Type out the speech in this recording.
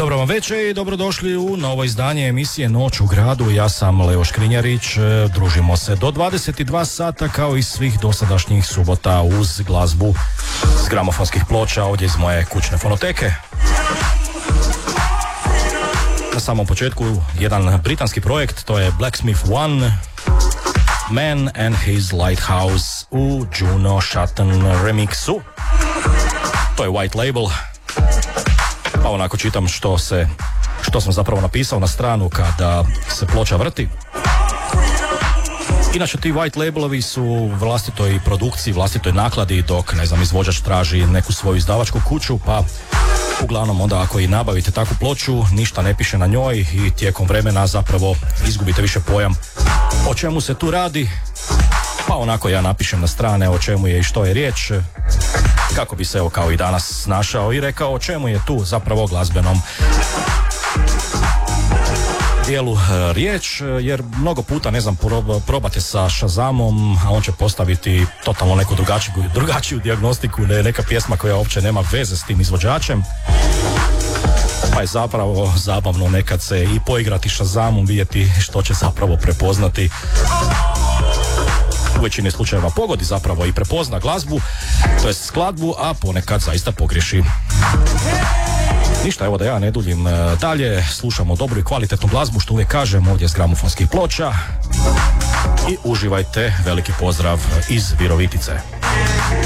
Dobro vam večer i dobrodošli u novo izdanje emisije Noć u gradu. Ja sam Leo Škrinjarić, družimo se do 22 sata kao i svih dosadašnjih subota uz glazbu s gramofonskih ploča ovdje iz moje kućne fonoteke. Na samom početku jedan britanski projekt, to je Blacksmith One, Man and His Lighthouse u Juno Shatton remixu. To je White Label. Pa onako čitam što sam zapravo napisao na stranu kada se ploča vrti. Inače ti white labelovi su u vlastitoj produkciji, vlastitoj nakladi, dok izvođač traži neku svoju izdavačku kuću, pa uglavnom onda ako i nabavite takvu ploču, ništa ne piše na njoj i tijekom vremena zapravo izgubite više pojam o čemu se tu radi. Pa onako ja napišem na strane o čemu je i što je riječ, kako bi se evo kao i danas snašao i rekao o čemu je tu zapravo glazbenom dijelu riječ, jer mnogo puta probate sa Shazamom, a on će postaviti totalno neku drugačiju dijagnostiku, neka pjesma koja uopće nema veze s tim izvođačem, pa je zapravo zabavno nekad se i poigrati Shazamom, vidjeti što će zapravo prepoznati. U većini slučajeva pogodi zapravo i prepozna glazbu, to je skladbu, a ponekad zaista pogriješi. Ništa, evo da ja ne duljim dalje, slušamo dobru i kvalitetnu glazbu, što uvijek kažem ovdje s gramofonskih ploča, i uživajte, veliki pozdrav iz Virovitice.